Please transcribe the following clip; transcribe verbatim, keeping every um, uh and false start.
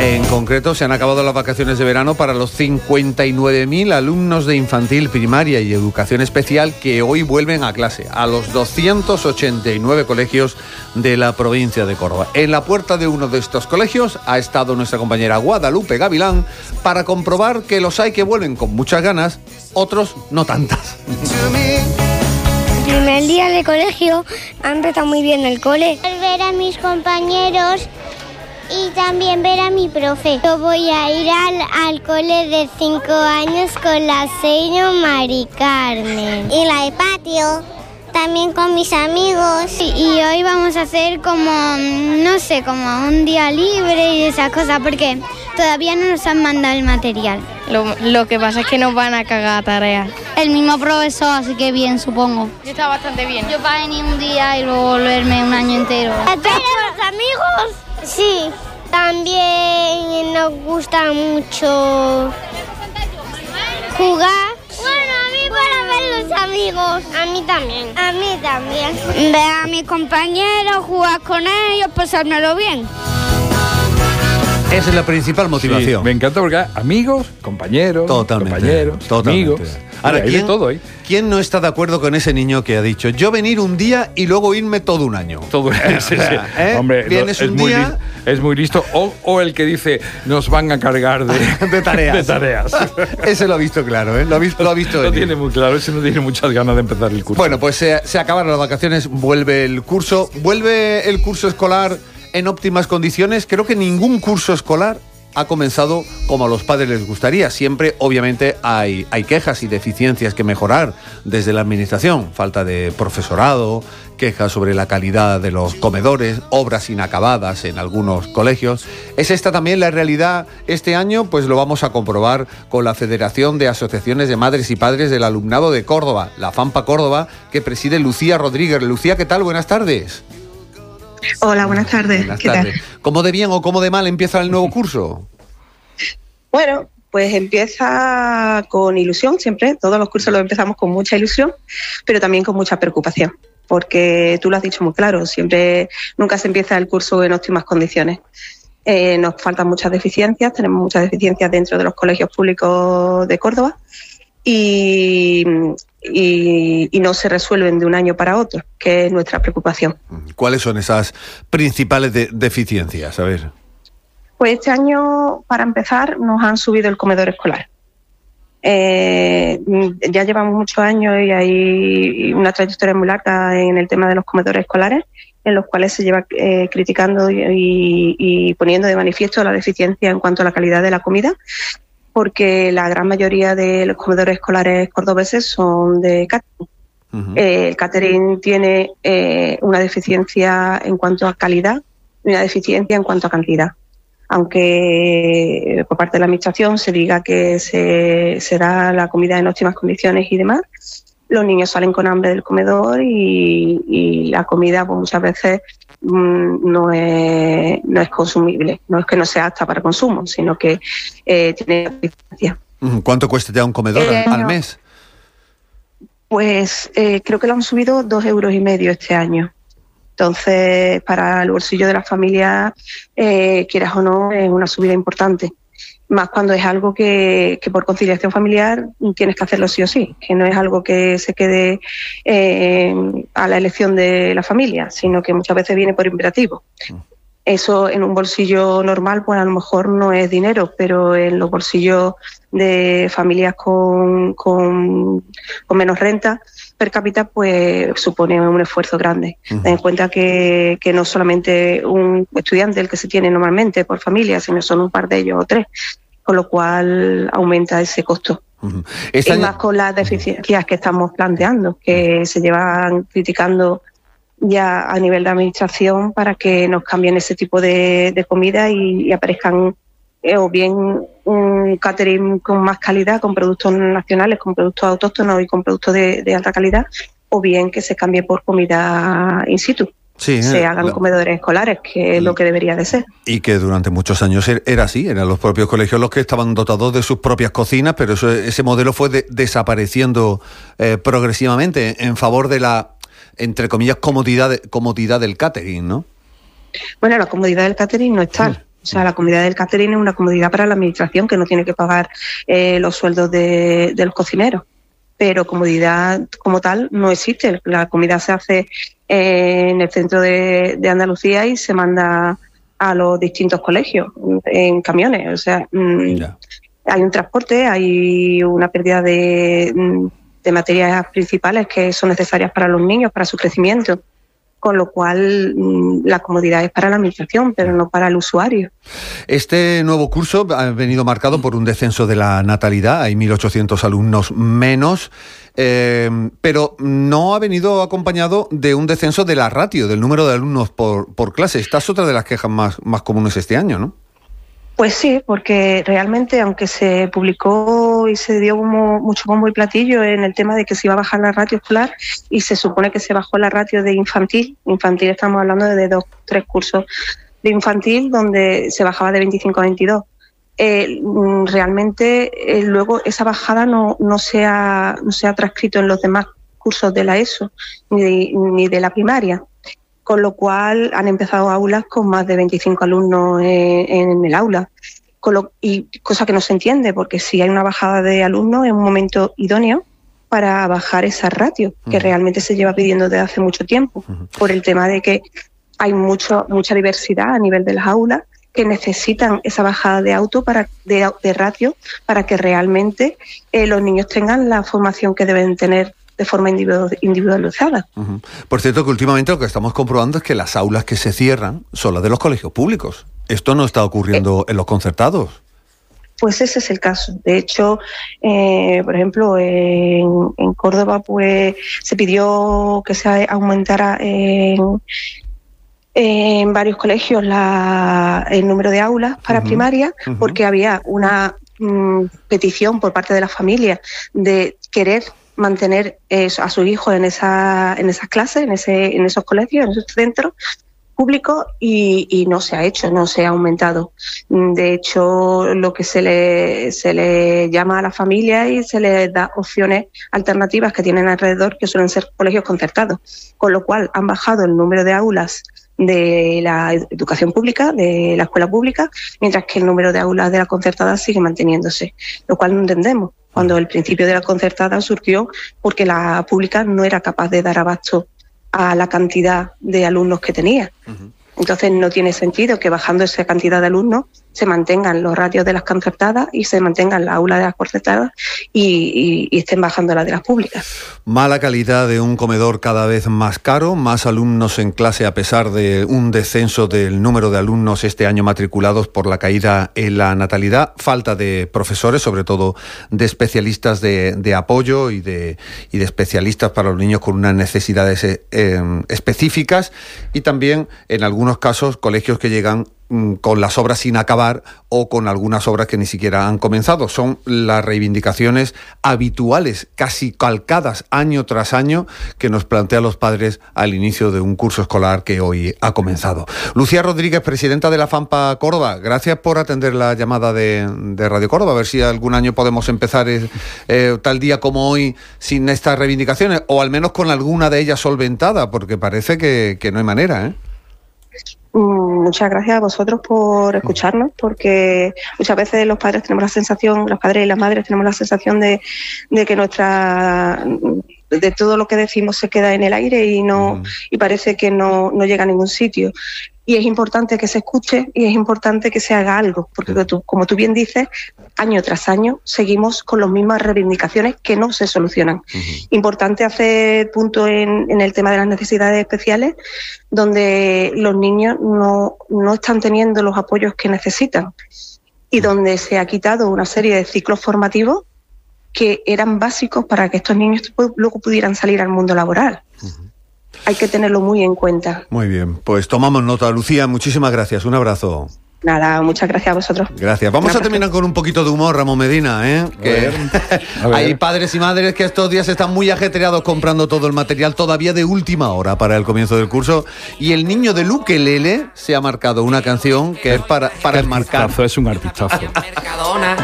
En concreto, se han acabado las vacaciones de verano para los cincuenta y nueve mil alumnos de infantil, primaria y educación especial que hoy vuelven a clase, a los doscientos ochenta y nueve colegios de la provincia de Córdoba. En la puerta de uno de estos colegios ha estado nuestra compañera Guadalupe Gavilán para comprobar que los hay que vuelven con muchas ganas, otros no tantas. El primer día de colegio ha empezado muy bien el cole. Al ver a mis compañeros y también ver a mi profe. Yo voy a ir al, al cole de cinco años con la señora Mari Carmen. Y la de patio, también con mis amigos. Y, y hoy vamos a hacer como, no sé, como un día libre y esas cosas, porque todavía no nos han mandado el material. Lo, lo que pasa es que nos van a cagar tareas. El mismo profesor, así que bien, supongo. Yo estaba bastante bien. Yo para venir un día y luego volverme un año entero. ¿Pero los amigos? Sí, también nos gusta mucho jugar. Bueno, a mí para ver los amigos. A mí también. A mí también. Ver a mis compañeros, jugar con ellos, pasármelo bien. Esa es la principal motivación. Sí, me encanta porque amigos, compañeros, totalmente, compañeros, totalmente. amigos. Ahora, Mira, ¿quién, todo, ¿eh? ¿quién no está de acuerdo con ese niño que ha dicho yo venir un día y luego irme todo un año? Todo, sí, sí. ¿Eh? Hombre, vienes no, un es, muy día listo, es muy listo. O, o el que dice nos van a cargar de, de tareas. de tareas. Ese lo ha visto claro, ¿eh? Lo ha visto, lo ha visto. Lo tiene muy claro, ese no tiene muchas ganas de empezar el curso. Bueno, pues se, se acaban las vacaciones, vuelve el curso, vuelve el curso escolar en óptimas condiciones. Creo que ningún curso escolar ha comenzado como a los padres les gustaría. Siempre, obviamente, hay, hay quejas y deficiencias que mejorar desde la administración. Falta de profesorado, quejas sobre la calidad de los comedores, obras inacabadas en algunos colegios. ¿Es esta también la realidad este año? Pues lo vamos a comprobar con la Federación de Asociaciones de Madres y Padres del Alumnado de Córdoba, la FAMPA Córdoba, que preside Lucía Rodríguez. Lucía, ¿qué tal? Buenas tardes. Hola, buenas tardes. Buenas ¿Qué tardes. tal? ¿Cómo de bien o cómo de mal empieza el nuevo curso? Bueno, pues empieza con ilusión siempre. Todos los cursos los empezamos con mucha ilusión, pero también con mucha preocupación, porque tú lo has dicho muy claro, siempre, nunca se empieza el curso en óptimas condiciones. Eh, nos faltan muchas deficiencias, tenemos muchas deficiencias dentro de los colegios públicos de Córdoba y, y, y no se resuelven de un año para otro, que es nuestra preocupación. ¿Cuáles son esas principales de- deficiencias? A ver. Pues este año, para empezar, nos han subido el comedor escolar. Eh, ya llevamos muchos años y hay una trayectoria muy larga en el tema de los comedores escolares, en los cuales se lleva eh, criticando y, y poniendo de manifiesto la deficiencia en cuanto a la calidad de la comida, porque la gran mayoría de los comedores escolares cordobeses son de catering. Uh-huh. Eh, el catering tiene eh, una deficiencia en cuanto a calidad y una deficiencia en cuanto a cantidad. Aunque por parte de la administración se diga que se, se da la comida en óptimas condiciones y demás, los niños salen con hambre del comedor y, y la comida pues, muchas veces mmm, no, es, no es consumible. No es que no sea apta para consumo, sino que eh, tiene deficiencia. ¿Cuánto cuesta ya un comedor eh, al no. mes? Pues eh, creo que lo han subido dos euros y medio este año. Entonces, para el bolsillo de la familia, eh, quieras o no, es una subida importante. Más cuando es algo que, que por conciliación familiar tienes que hacerlo sí o sí, que no es algo que se quede eh, a la elección de la familia, sino que muchas veces viene por imperativo. Eso en un bolsillo normal, pues a lo mejor no es dinero, pero en los bolsillos de familias con, con, con menos renta per cápita, pues supone un esfuerzo grande. Uh-huh. Ten en cuenta que, que no solamente un estudiante el que se tiene normalmente por familia, sino son un par de ellos o tres, con lo cual aumenta ese costo. Uh-huh. Y año... más con las deficiencias que estamos planteando, que se llevan criticando ya a nivel de administración para que nos cambien ese tipo de, de comida y, y aparezcan eh, o bien un catering con más calidad, con productos nacionales, con productos autóctonos y con productos de, de alta calidad, o bien que se cambie por comida in situ. Sí, se eh, hagan la... comedores escolares, que es lo que debería de ser. Y que durante muchos años era así, eran los propios colegios los que estaban dotados de sus propias cocinas, pero eso, ese modelo fue de, desapareciendo eh, progresivamente en favor de la, entre comillas, comodidad, comodidad del catering, ¿no? Bueno, la comodidad del catering no es tal. O sea, la comodidad del catering es una comodidad para la administración que no tiene que pagar eh, los sueldos de, de los cocineros. Pero comodidad como tal no existe. La comida se hace eh, en el centro de, de Andalucía y se manda a los distintos colegios en camiones. O sea, mmm, hay un transporte, hay una pérdida de, de materias principales que son necesarias para los niños, para su crecimiento. Con lo cual la comodidad es para la administración, pero no para el usuario. Este nuevo curso ha venido marcado por un descenso de la natalidad, hay mil ochocientos alumnos menos, eh, pero no ha venido acompañado de un descenso de la ratio, del número de alumnos por, por clase. Esta es otra de las quejas más, más comunes este año, ¿no? Pues sí, porque realmente, aunque se publicó y se dio como mucho bombo y platillo en el tema de que se iba a bajar la ratio escolar, y se supone que se bajó la ratio de infantil, infantil estamos hablando de dos, tres cursos de infantil, donde se bajaba de veinticinco a veintidós. Eh, realmente eh, luego esa bajada no, no, se ha, no se ha transcrito en los demás cursos de la ESO ni de, ni de la primaria. Con lo cual han empezado aulas con más de veinticinco alumnos en, en el aula. Con lo, y cosa que no se entiende, porque si hay una bajada de alumnos es un momento idóneo para bajar esa ratio, que uh-huh. realmente se lleva pidiendo desde hace mucho tiempo, uh-huh. por el tema de que hay mucho, mucha diversidad a nivel de las aulas que necesitan esa bajada de auto para de, de ratio para que realmente eh, los niños tengan la formación que deben tener de forma individualizada. Uh-huh. Por cierto, que últimamente lo que estamos comprobando es que las aulas que se cierran son las de los colegios públicos. Esto no está ocurriendo eh, en los concertados. Pues ese es el caso. De hecho, eh, por ejemplo, en, en Córdoba pues se pidió que se aumentara en, en varios colegios la, el número de aulas para uh-huh. primaria, uh-huh. porque había una mm, petición por parte de la familia de querer mantener eh, a su hijo en esa en esas clases, en ese en esos colegios, en esos centros públicos, y, y no se ha hecho, no se ha aumentado. De hecho, lo que se le se le llama a la familia y se les da opciones alternativas que tienen alrededor, que suelen ser colegios concertados, con lo cual han bajado el número de aulas de la educación pública, de la escuela pública, mientras que el número de aulas de la concertada sigue manteniéndose, lo cual no entendemos. Cuando el principio de la concertada surgió porque la pública no era capaz de dar abasto a la cantidad de alumnos que tenía. Uh-huh. Entonces no tiene sentido que bajando esa cantidad de alumnos se mantengan los ratios de las concertadas y se mantengan las aulas de las concertadas y, y, y estén bajando las de las públicas. Mala calidad de un comedor cada vez más caro, más alumnos en clase a pesar de un descenso del número de alumnos este año matriculados por la caída en la natalidad, falta de profesores, sobre todo de especialistas de, de apoyo y de, y de especialistas para los niños con unas necesidades eh, específicas, y también en algunos casos colegios que llegan con las obras sin acabar o con algunas obras que ni siquiera han comenzado. Son las reivindicaciones habituales, casi calcadas año tras año, que nos plantean los padres al inicio de un curso escolar que hoy ha comenzado. Lucía Rodríguez, presidenta de la FAMPA Córdoba, gracias por atender la llamada de, de Radio Córdoba. A ver si algún año podemos empezar eh, tal día como hoy sin estas reivindicaciones, o al menos con alguna de ellas solventada, porque parece que, que no hay manera, ¿eh? Muchas gracias a vosotros por escucharnos, porque muchas veces los padres tenemos la sensación, los padres y las madres tenemos la sensación de, de que nuestra de todo lo que decimos se queda en el aire y no uh-huh. y parece que no, no llega a ningún sitio. Y es importante que se escuche y es importante que se haga algo, porque tú, como tú bien dices, año tras año seguimos con las mismas reivindicaciones que no se solucionan. Uh-huh. Importante hacer punto en, en el tema de las necesidades especiales, donde los niños no, no están teniendo los apoyos que necesitan y donde se ha quitado una serie de ciclos formativos que eran básicos para que estos niños luego pudieran salir al mundo laboral. Uh-huh. Hay que tenerlo muy en cuenta. Muy bien, pues tomamos nota. Lucía, muchísimas gracias. Un abrazo. Nada, muchas gracias a vosotros. Gracias. Vamos a terminar con un poquito de humor, Ramón Medina, ¿eh? Que a ver. Hay padres y madres que estos días están muy ajetreados comprando todo el material todavía de última hora para el comienzo del curso, y el niño del ukelele se ha marcado una canción que es para, para enmarcar. Es un artistazo.